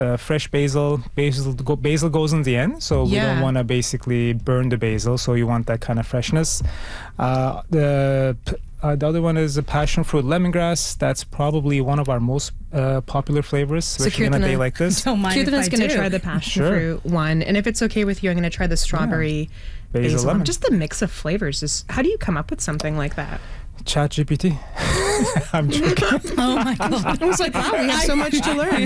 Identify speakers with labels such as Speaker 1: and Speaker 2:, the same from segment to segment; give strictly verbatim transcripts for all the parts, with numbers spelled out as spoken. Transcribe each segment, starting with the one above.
Speaker 1: Uh, fresh basil, basil, go, basil goes in the end, so we
Speaker 2: Yeah.
Speaker 1: don't want to basically burn the basil. So you want that kind of freshness. Uh, the uh, the other one is a passion fruit lemongrass. That's probably one of our most uh, popular flavors, especially on a day like this.
Speaker 3: Don't mind if
Speaker 2: Kirtana's
Speaker 3: I
Speaker 2: going to
Speaker 3: do.
Speaker 2: try the passion
Speaker 1: Sure.
Speaker 2: fruit one, and if it's okay with you, I'm going to try the strawberry
Speaker 1: Basil
Speaker 2: basil.
Speaker 1: lemon.
Speaker 2: Just the mix of flavors is. How do you come up with something like that?
Speaker 1: Chat G P T. I'm joking.
Speaker 3: Oh my god!
Speaker 2: I was like, wow, we have so much to learn.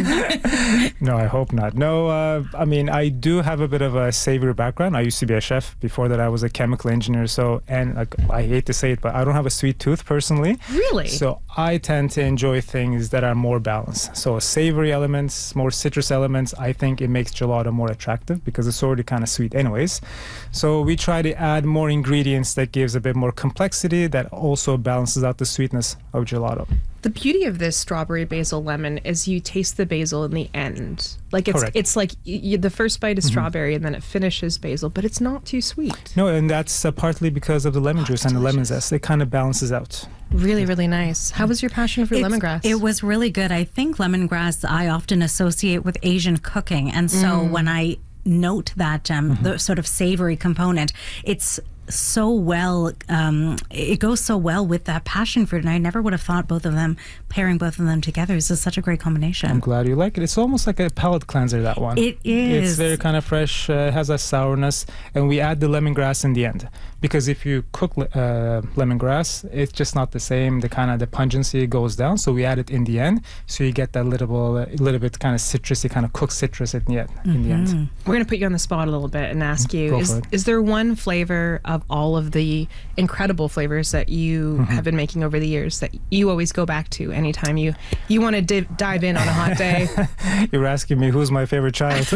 Speaker 1: No, I hope not. No, uh, I mean, I do have a bit of a savory background. I used to be a chef. Before that, I was a chemical engineer. So, and like, I hate to say it, but I don't have a sweet tooth personally.
Speaker 2: Really?
Speaker 1: So I tend to enjoy things that are more balanced. So savory elements, more citrus elements, I think it makes gelato more attractive because it's already kind of sweet anyways. So we try to add more ingredients that gives a bit more complexity that also balances out the sweetness of gelato.
Speaker 2: The beauty of this strawberry basil lemon is you taste the basil in the end. Like it's
Speaker 1: Correct.
Speaker 2: it's like y- y- the first bite is strawberry and then it finishes basil, but it's not too sweet.
Speaker 1: No, and that's uh, partly because of the lemon
Speaker 2: Oh,
Speaker 1: juice
Speaker 2: it's
Speaker 1: and the lemon
Speaker 2: delicious.
Speaker 1: zest. It kind of balances out.
Speaker 2: Really, really nice. How was your passion fruit
Speaker 3: It's-
Speaker 2: lemongrass?
Speaker 3: It was really good. I think lemongrass I often associate with Asian cooking, and so
Speaker 2: Mm.
Speaker 3: when I note that um, the sort of savory component, it's so well. Um, it goes so well with that passion fruit, and I never would have thought both of them pairing both of them together. This is such a great combination.
Speaker 1: I'm glad you like it. It's almost like a palate cleanser, that one.
Speaker 3: It is.
Speaker 1: It's very kind of fresh, uh, has a sourness, and we add the lemongrass in the end. Because if you cook le- uh, lemongrass, it's just not the same. The kind of the pungency goes down, so we add it in the end, so you get that little, uh, little bit kind of citrusy, kind of cooked citrus in the end. In the end.
Speaker 2: We're going to put you on the spot a little bit and ask you,
Speaker 1: Go
Speaker 2: is,
Speaker 1: for it.
Speaker 2: is there one flavor of all of the incredible flavors that you
Speaker 1: Mm-hmm.
Speaker 2: have been making over the years that you always go back to anytime you, you want to div- dive in on a hot day?
Speaker 1: You're asking me who's my favorite child.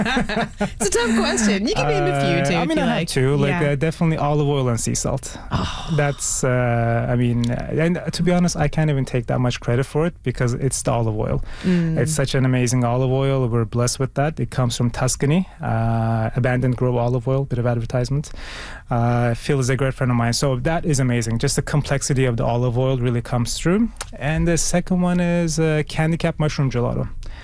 Speaker 2: It's a tough question. You can name a few
Speaker 1: Uh,
Speaker 2: too.
Speaker 1: I
Speaker 2: if
Speaker 1: mean,
Speaker 2: you
Speaker 1: I
Speaker 2: like.
Speaker 1: have two. Like
Speaker 2: Yeah.
Speaker 1: uh, definitely olive oil and sea salt.
Speaker 2: Oh.
Speaker 1: That's. Uh, I mean, uh, and to be honest, I can't even take that much credit for it because it's the olive oil.
Speaker 2: Mm.
Speaker 1: It's such an amazing olive oil. We're blessed with that. It comes from Tuscany, uh, abandoned grove olive oil. Bit of advertisement. Uh, Phil is a great friend of mine, so that is amazing. Just the complexity of the olive oil really comes through. And the second one is uh, candy cap mushroom gelato.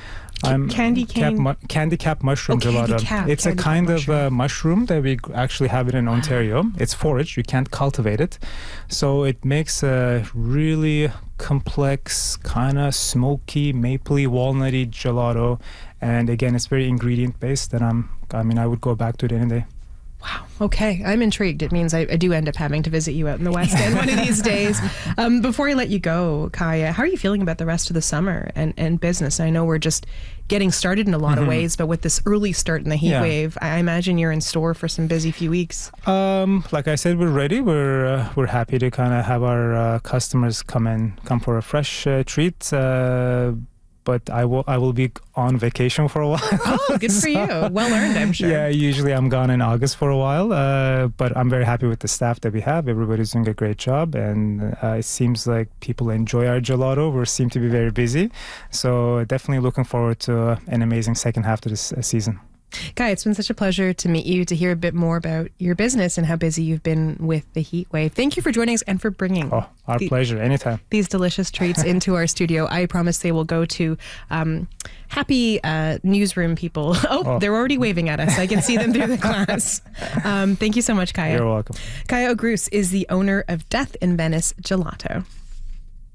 Speaker 1: I'm
Speaker 2: candy
Speaker 1: cap
Speaker 2: cane-
Speaker 1: mu- candy cap mushroom
Speaker 2: Oh, candy
Speaker 1: gelato.
Speaker 2: cap,
Speaker 1: It's
Speaker 2: candy
Speaker 1: a
Speaker 2: cap
Speaker 1: kind of
Speaker 2: mushroom.
Speaker 1: uh, mushroom that we g- actually have it in Ontario. It's forage. You can't cultivate it, so it makes a really complex, kind of smoky, mapley, walnutty gelato. And again, it's very ingredient based. And I'm, I mean, I would go back to it any day.
Speaker 2: Wow. Okay. I'm intrigued. It means I, I do end up having to visit you out in the West End one of these days. Um, before I let you go, Kaya, how are you feeling about the rest of the summer and, and business? I know we're just getting started in a lot of ways, but with this early start in the heat
Speaker 1: Yeah.
Speaker 2: wave, I imagine you're in store for some busy few weeks.
Speaker 1: Um, like I said, we're ready. We're uh, we're happy to kind of have our uh, customers come in, come for a fresh uh, treat. Uh, but I will I will be on vacation for a while.
Speaker 2: Oh, good for you. Well earned, I'm sure.
Speaker 1: Yeah, usually I'm gone in August for a while, uh, but I'm very happy with the staff that we have. Everybody's doing a great job, and uh, it seems like people enjoy our gelato. We seem to be very busy, so definitely looking forward to uh, an amazing second half to this uh, season.
Speaker 2: Guy, it's been such a pleasure to meet you, to hear a bit more about your business and how busy you've been with the heat wave. Thank you for joining us and for bringing
Speaker 1: Oh, our
Speaker 2: the-
Speaker 1: pleasure. Anytime.
Speaker 2: these delicious treats into our studio. I promise they will go to um, happy uh, newsroom people. Oh,
Speaker 1: Oh.
Speaker 2: they're already waving at us. I can see them through the glass. Um, thank you so much, Kaya.
Speaker 1: You're welcome.
Speaker 2: Kaya O'Gruce is the owner of Death in Venice Gelato.